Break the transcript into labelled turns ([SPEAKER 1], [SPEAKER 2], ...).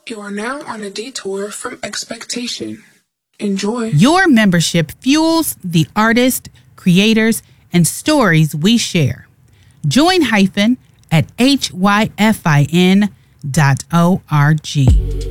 [SPEAKER 1] You are now on a detour from expectation. Enjoy.
[SPEAKER 2] Your membership fuels the artists, creators, and stories we share. Join hyphen at hyfin.org.